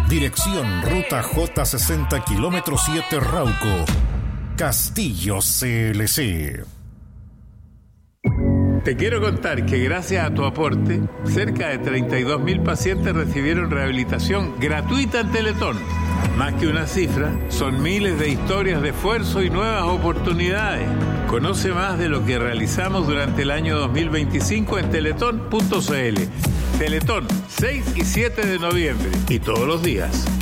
Dirección Ruta J60 km 7 Rauco. Castillo CLC. Te quiero contar que gracias a tu aporte, cerca de 32.000 pacientes recibieron rehabilitación gratuita en Teletón. Más que una cifra, son miles de historias de esfuerzo y nuevas oportunidades. Conoce más de lo que realizamos durante el año 2025 en teletón.cl. Teletón, 6 y 7 de noviembre. Y todos los días.